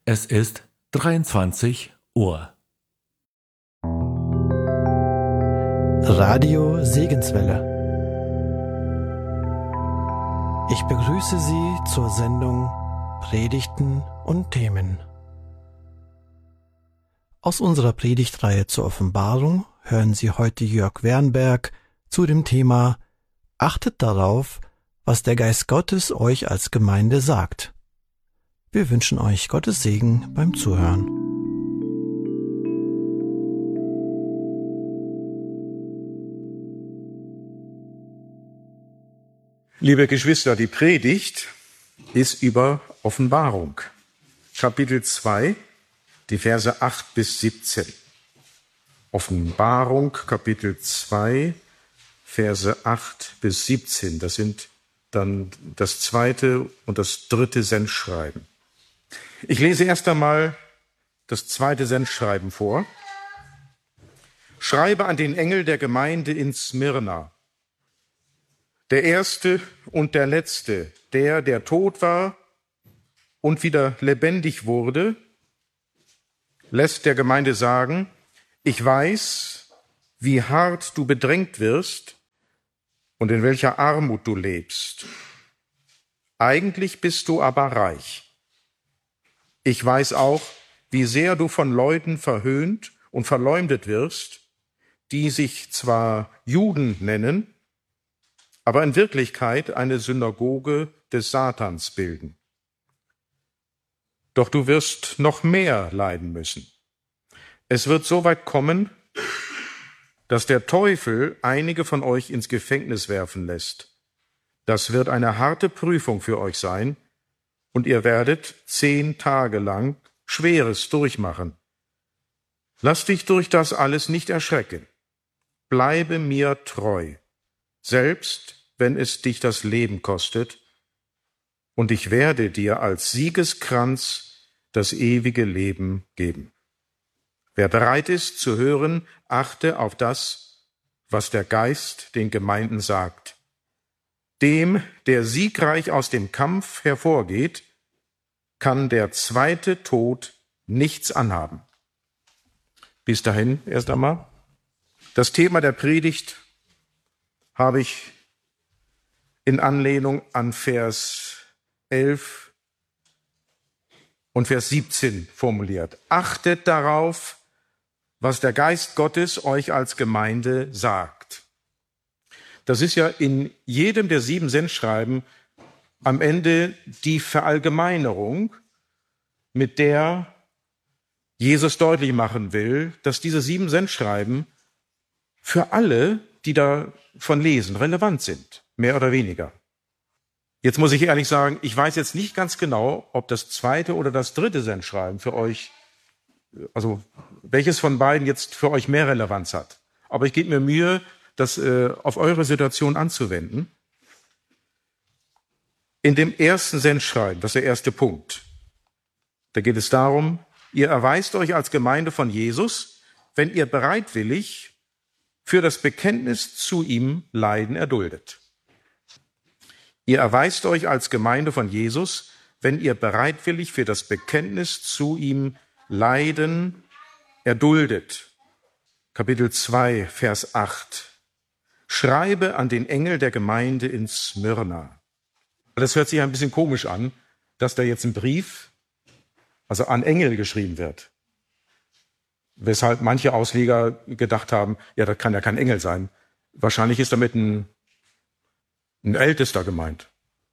Es ist 23 Uhr. Radio Segenswelle. Ich begrüße Sie zur Sendung Predigten und Themen. Aus unserer Predigtreihe zur Offenbarung hören Sie heute Jörg Wernberg zu dem Thema Achtet darauf, was der Geist Gottes euch als Gemeinde sagt. Wir wünschen euch Gottes Segen beim Zuhören. Liebe Geschwister, die Predigt ist über Offenbarung. Kapitel 2, die Verse 8 bis 17. Offenbarung, Kapitel 2, Verse 8 bis 17. Das sind dann das zweite und das dritte Sendschreiben. Ich lese erst einmal das zweite Sendschreiben vor. Schreibe an den Engel der Gemeinde in Smyrna. Der Erste und der Letzte, der tot war und wieder lebendig wurde, lässt der Gemeinde sagen, ich weiß, wie hart du bedrängt wirst und in welcher Armut du lebst. Eigentlich bist du aber reich. Ich weiß auch, wie sehr du von Leuten verhöhnt und verleumdet wirst, die sich zwar Juden nennen, aber in Wirklichkeit eine Synagoge des Satans bilden. Doch du wirst noch mehr leiden müssen. Es wird so weit kommen, dass der Teufel einige von euch ins Gefängnis werfen lässt. Das wird eine harte Prüfung für euch sein, und ihr werdet 10 Tage lang Schweres durchmachen. Lass dich durch das alles nicht erschrecken. Bleibe mir treu, selbst wenn es dich das Leben kostet, und ich werde dir als Siegeskranz das ewige Leben geben. Wer bereit ist zu hören, achte auf das, was der Geist den Gemeinden sagt. Dem, der siegreich aus dem Kampf hervorgeht, kann der zweite Tod nichts anhaben. Bis dahin erst einmal. Das Thema der Predigt habe ich in Anlehnung an Vers 11 und Vers 17 formuliert. Achtet darauf, was der Geist Gottes euch als Gemeinde sagt. Das ist ja in jedem der 7 Sendschreiben am Ende die Verallgemeinerung, mit der Jesus deutlich machen will, dass diese 7 Sendschreiben für alle, die davon lesen, relevant sind, mehr oder weniger. Jetzt muss ich ehrlich sagen, ich weiß jetzt nicht ganz genau, ob das zweite oder das dritte Sendschreiben für euch, also welches von beiden jetzt für euch mehr Relevanz hat. Aber ich gebe mir Mühe, das auf eure Situation anzuwenden. In dem ersten Sendschreiben, das ist der erste Punkt, da geht es darum, ihr erweist euch als Gemeinde von Jesus, wenn ihr bereitwillig für das Bekenntnis zu ihm Leiden erduldet. Ihr erweist euch als Gemeinde von Jesus, wenn ihr bereitwillig für das Bekenntnis zu ihm Leiden erduldet. Kapitel 2, Vers 8. Schreibe an den Engel der Gemeinde in Smyrna. Das hört sich ein bisschen komisch an, dass da jetzt ein Brief, also an Engel geschrieben wird. Weshalb manche Ausleger gedacht haben, ja, das kann ja kein Engel sein. Wahrscheinlich ist damit ein Ältester gemeint.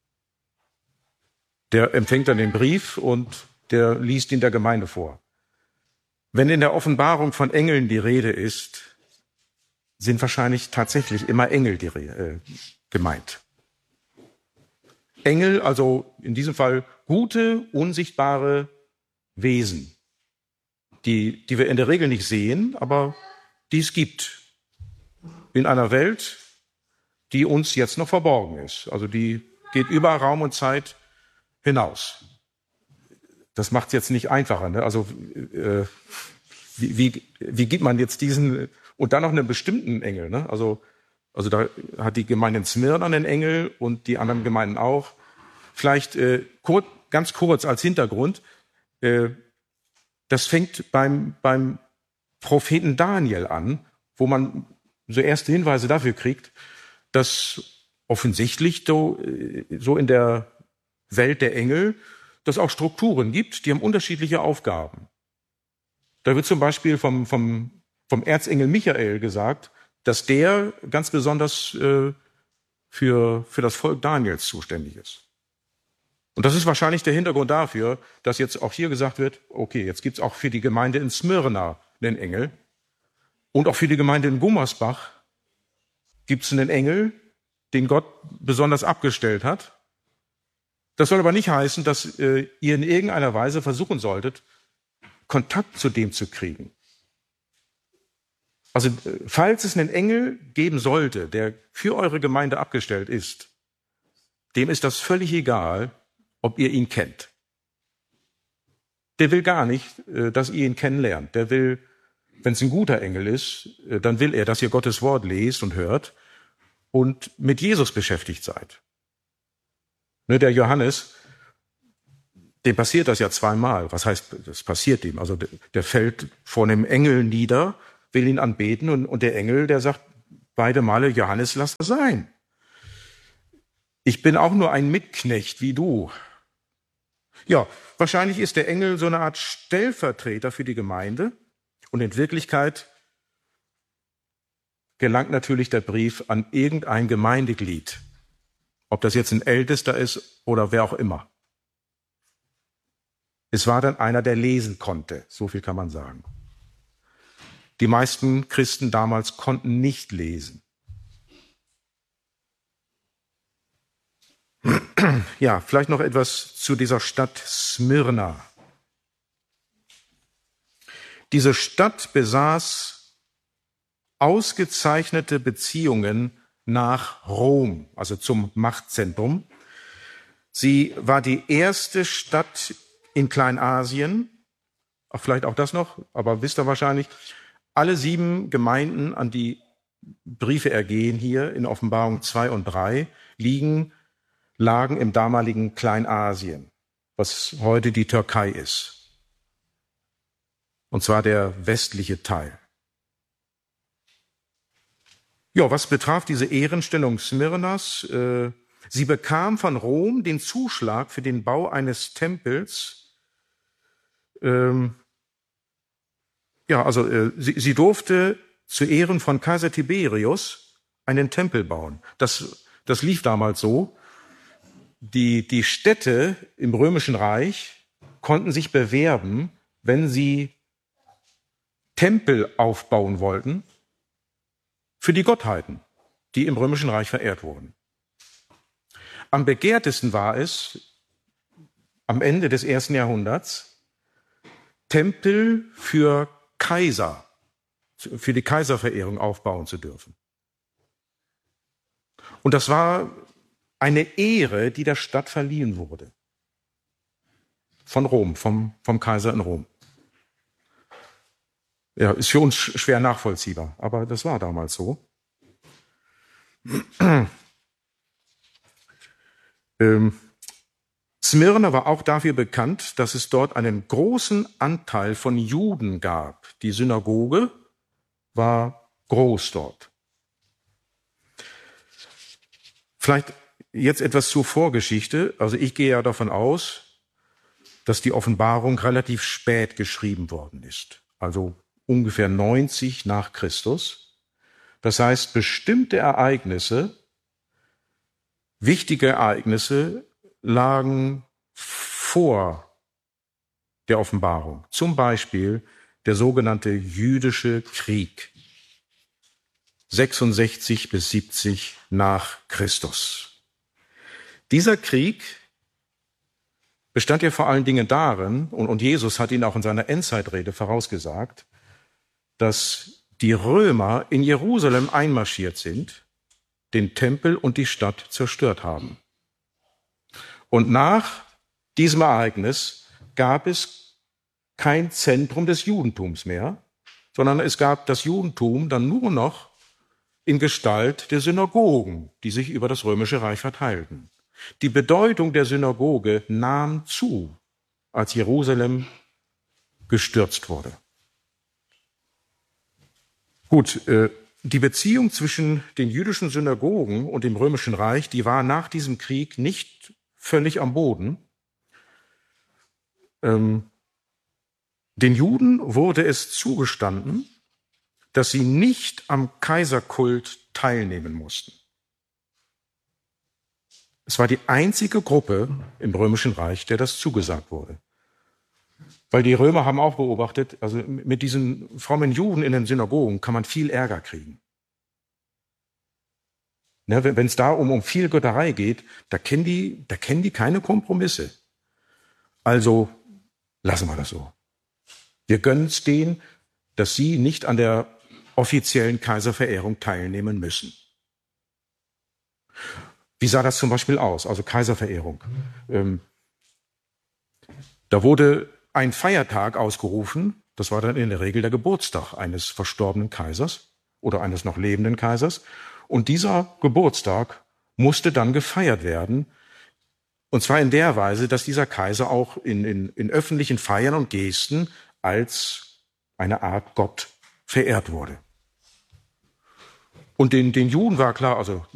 Der empfängt dann den Brief und der liest ihn der Gemeinde vor. Wenn in der Offenbarung von Engeln die Rede ist, sind wahrscheinlich tatsächlich immer Engel gemeint. Engel, also in diesem Fall gute, unsichtbare Wesen, die wir in der Regel nicht sehen, aber die es gibt in einer Welt, die uns jetzt noch verborgen ist. Also die geht über Raum und Zeit hinaus. Das macht es jetzt nicht einfacher. Ne? Also wie gibt man jetzt diesen und dann noch einen bestimmten Engel? Ne? Also da hat die Gemeinde in Smyrna einen Engel und die anderen Gemeinden auch. Vielleicht ganz kurz als Hintergrund. Das fängt beim Propheten Daniel an, wo man so erste Hinweise dafür kriegt, dass offensichtlich so in der Welt der Engel das auch Strukturen gibt, die haben unterschiedliche Aufgaben. Da wird zum Beispiel vom Erzengel Michael gesagt, dass der ganz besonders für das Volk Daniels zuständig ist. Und das ist wahrscheinlich der Hintergrund dafür, dass jetzt auch hier gesagt wird, okay, jetzt gibt's auch für die Gemeinde in Smyrna einen Engel und auch für die Gemeinde in Gummersbach gibt's einen Engel, den Gott besonders abgestellt hat. Das soll aber nicht heißen, dass ihr in irgendeiner Weise versuchen solltet, Kontakt zu dem zu kriegen. Also falls es einen Engel geben sollte, der für eure Gemeinde abgestellt ist, dem ist das völlig egal, ob ihr ihn kennt. Der will gar nicht, dass ihr ihn kennenlernt. Der will, wenn es ein guter Engel ist, dann will er, dass ihr Gottes Wort lest und hört und mit Jesus beschäftigt seid. Ne, der Johannes, dem passiert das ja zweimal. Was heißt, das passiert ihm? Also der fällt vor einem Engel nieder, will ihn anbeten und der Engel, der sagt beide Male, Johannes, lass das sein. Ich bin auch nur ein Mitknecht wie du. Ja, wahrscheinlich ist der Engel so eine Art Stellvertreter für die Gemeinde und in Wirklichkeit gelangt natürlich der Brief an irgendein Gemeindeglied, ob das jetzt ein Ältester ist oder wer auch immer. Es war dann einer, der lesen konnte, so viel kann man sagen. Die meisten Christen damals konnten nicht lesen. Ja, vielleicht noch etwas zu dieser Stadt Smyrna. Diese Stadt besaß ausgezeichnete Beziehungen nach Rom, also zum Machtzentrum. Sie war die erste Stadt in Kleinasien, vielleicht auch das noch, aber wisst ihr wahrscheinlich, alle 7 Gemeinden, an die Briefe ergehen hier in Offenbarung 2 und 3, lagen im damaligen Kleinasien, was heute die Türkei ist. Und zwar der westliche Teil. Ja, was betraf diese Ehrenstellung Smyrnas, sie bekam von Rom den Zuschlag für den Bau eines Tempels. Sie durfte zu Ehren von Kaiser Tiberius einen Tempel bauen. Das lief damals so. Die Städte im Römischen Reich konnten sich bewerben, wenn sie Tempel aufbauen wollten für die Gottheiten, die im Römischen Reich verehrt wurden. Am begehrtesten war es, am Ende des 1. Jahrhunderts, Tempel für Kaiser, für die Kaiserverehrung aufbauen zu dürfen. Und das war eine Ehre, die der Stadt verliehen wurde. Von Rom, vom Kaiser in Rom. Ja, ist für uns schwer nachvollziehbar, aber das war damals so. Smyrna war auch dafür bekannt, dass es dort einen großen Anteil von Juden gab. Die Synagoge war groß dort. Vielleicht jetzt etwas zur Vorgeschichte. Also ich gehe ja davon aus, dass die Offenbarung relativ spät geschrieben worden ist. Also ungefähr 90 nach Christus. Das heißt, bestimmte Ereignisse, wichtige Ereignisse lagen vor der Offenbarung. Zum Beispiel der sogenannte jüdische Krieg. 66 bis 70 nach Christus. Dieser Krieg bestand ja vor allen Dingen darin, und Jesus hat ihn auch in seiner Endzeitrede vorausgesagt, dass die Römer in Jerusalem einmarschiert sind, den Tempel und die Stadt zerstört haben. Und nach diesem Ereignis gab es kein Zentrum des Judentums mehr, sondern es gab das Judentum dann nur noch in Gestalt der Synagogen, die sich über das Römische Reich verteilten. Die Bedeutung der Synagoge nahm zu. als Jerusalem gestürzt wurde. Gut, die Beziehung zwischen den jüdischen Synagogen und dem Römischen Reich, die war nach diesem Krieg nicht völlig am Boden. Den Juden wurde es zugestanden, dass sie nicht am Kaiserkult teilnehmen mussten. Es war die einzige Gruppe im Römischen Reich, der das zugesagt wurde. Weil die Römer haben auch beobachtet, also mit diesen frommen Juden in den Synagogen kann man viel Ärger kriegen. Ne, wenn es da um viel Götterei geht, da kennen die keine Kompromisse. Also lassen wir das so. Wir gönnen es denen, dass sie nicht an der offiziellen Kaiserverehrung teilnehmen müssen. Wie sah das zum Beispiel aus? Also Kaiserverehrung. Da wurde ein Feiertag ausgerufen, das war dann in der Regel der Geburtstag eines verstorbenen Kaisers oder eines noch lebenden Kaisers. Und dieser Geburtstag musste dann gefeiert werden. Und zwar in der Weise, dass dieser Kaiser auch in öffentlichen Feiern und Gesten als eine Art Gott verehrt wurde. Und den Juden war klar, also